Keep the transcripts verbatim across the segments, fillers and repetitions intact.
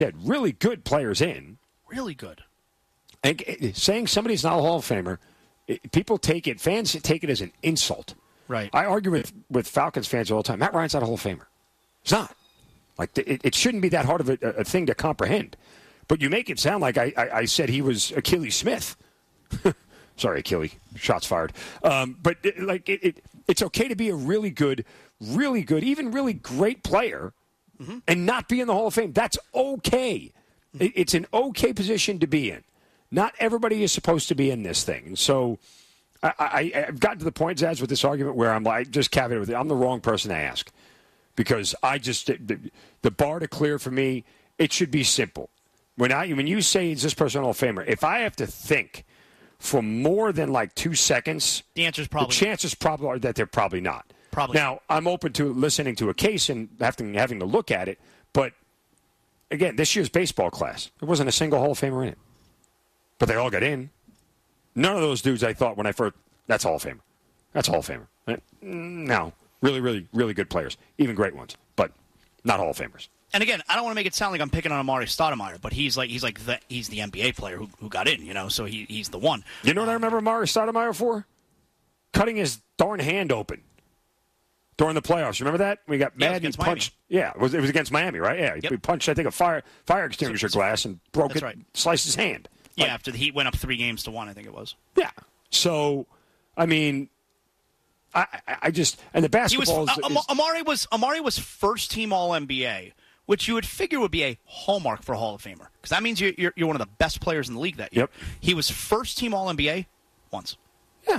had really good players in. Really good. And saying somebody's not a Hall of Famer, it, people take it, fans take it as an insult. Right. I argue with, with Falcons fans all the time. Matt Ryan's not a Hall of Famer. He's not. Like, it, it shouldn't be that hard of a, a thing to comprehend. But you make it sound like I, I, I said he was Achilles Smith. Sorry, Achilles. Shots fired. Um, but, it, like, it, it, it's okay to be a really good, really good, even really great player mm-hmm. and not be in the Hall of Fame. That's okay. Mm-hmm. It, it's an okay position to be in. Not everybody is supposed to be in this thing. And so I, I, I've gotten to the point, Zaz, with this argument where I'm like, just caveat with it. I'm the wrong person to ask. Because I just, the, the bar to clear for me, it should be simple. When I when you say, is this person a Hall of Famer, if I have to think for more than like two seconds, the answer is probably the chances probably are that they're probably not. Probably. Now, I'm open to listening to a case and having, having to look at it. But, again, this year's baseball class, there wasn't a single Hall of Famer in it. But they all got in. None of those dudes I thought when I first, that's Hall of Famer. That's Hall of Famer. No. Really, really, really good players. Even great ones. But not Hall of Famers. And again, I don't want to make it sound like I'm picking on Amari Stoudemire, but he's like he's like the, he's the N B A player who, who got in, you know, so he he's the one. You know what I remember Amari Stoudemire for? Cutting his darn hand open during the playoffs. Remember that? We got yeah, mad and he punched. Miami. Yeah, it was, it was against Miami, right? Yeah, yep. he punched, I think, a fire fire extinguisher so, glass and broke it, right. sliced his hand. Yeah, like, after the Heat went up three games to one, I think it was. Yeah. So, I mean, I, I just and the basketball. He was, uh, is, Amari was Amari was first team All N B A, which you would figure would be a hallmark for a Hall of Famer because that means you're, you're you're one of the best players in the league that year. Yep. He was first team All N B A once. Yeah.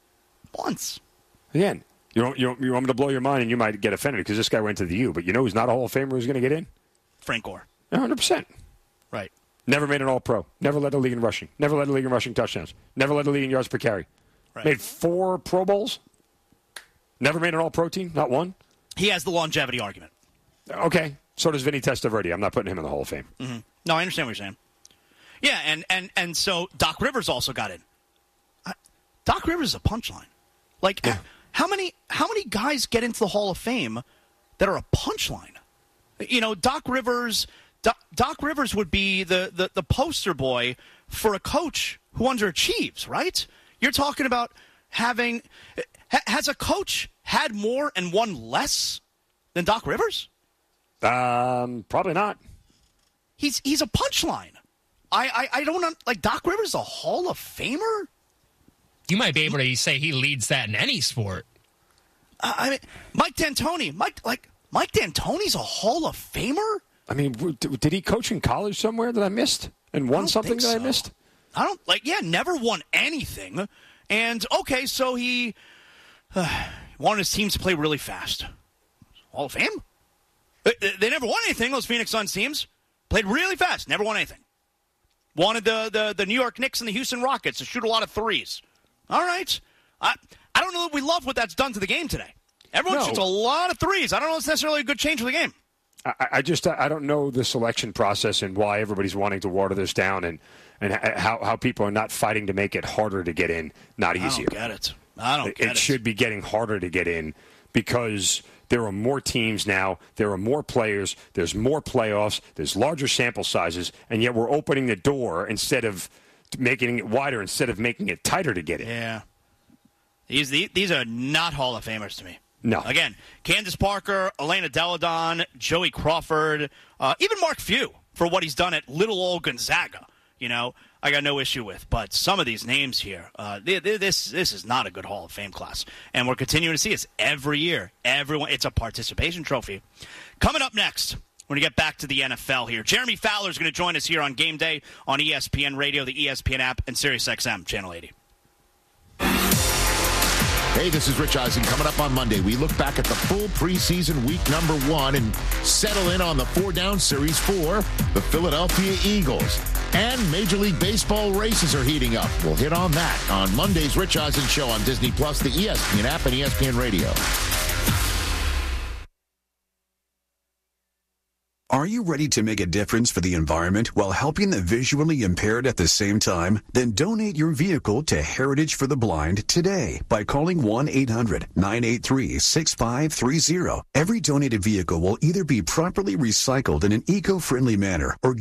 Once. Again, you don't, you don't, you want me to blow your mind, and you might get offended because this guy went to the U. But you know who's not a Hall of Famer who's going to get in? Frank Gore. one hundred percent. Right. Never made an All-Pro. Never led the league in rushing. Never led the league in rushing touchdowns. Never led the league in yards per carry. Right. Made four Pro Bowls. Never made an All-Pro team. Not one. He has the longevity argument. Okay. So does Vinny Testaverde. I'm not putting him in the Hall of Fame. Mm-hmm. No, I understand what you're saying. Yeah, and, and, and so Doc Rivers also got in. Uh, Doc Rivers is a punchline. Like, yeah. how many how many guys get into the Hall of Fame that are a punchline? You know, Doc Rivers... Doc, Doc Rivers would be the, the, the poster boy for a coach who underachieves, right? You're talking about having ha, – has a coach had more and won less than Doc Rivers? Um, probably not. He's he's a punchline. I, I, I don't – like, Doc Rivers is a Hall of Famer? You might be able to say he leads that in any sport. Uh, I mean, Mike D'Antoni. Mike, like, Mike D'Antoni's a Hall of Famer? I mean, did he coach in college somewhere that I missed and won something that so. I missed? I don't like. Yeah, never won anything. And okay, so he uh, wanted his teams to play really fast. Hall of Fame. They, they never won anything. Those Phoenix Suns teams played really fast. Never won anything. Wanted the the, the New York Knicks and the Houston Rockets to shoot a lot of threes. All right. I I don't know that we love what that's done to the game today. Everyone no. shoots a lot of threes. I don't know if it's necessarily a good change for the game. I, I just I don't know the selection process and why everybody's wanting to water this down and, and how, how people are not fighting to make it harder to get in, not easier. I don't get it. I don't get it. It should be getting harder to get in because there are more teams now, there are more players, there's more playoffs, there's larger sample sizes, and yet we're opening the door instead of making it wider, instead of making it tighter to get in. Yeah. These, these are not Hall of Famers to me. No. Again, Candace Parker, Elena Deladon, Joey Crawford, uh, even Mark Few for what he's done at little old Gonzaga. You know, I got no issue with. But some of these names here, uh, they, they, this this is not a good Hall of Fame class. And we're continuing to see this every year. Everyone, it's a participation trophy. Coming up next, we're going to get back to the N F L here. Jeremy Fowler is going to join us here on Game Day on E S P N Radio, the E S P N app, and SiriusXM Channel eighty. Hey, this is Rich Eisen. Coming up on Monday, we look back at the full preseason week number one and settle in on the four-down series for the Philadelphia Eagles. And Major League Baseball races are heating up. We'll hit on that on Monday's Rich Eisen Show on Disney Plus, the E S P N app, and E S P N Radio. Are you ready to make a difference for the environment while helping the visually impaired at the same time? Then donate your vehicle to Heritage for the Blind today by calling one eight hundred nine eight three six five three zero. Every donated vehicle will either be properly recycled in an eco-friendly manner or